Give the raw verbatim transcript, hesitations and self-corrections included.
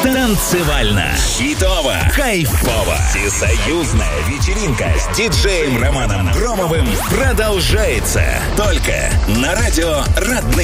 Танцевально, хитово, кайфово. Всесоюзная вечеринка с диджеем Романом Громовым продолжается только на радио Родные.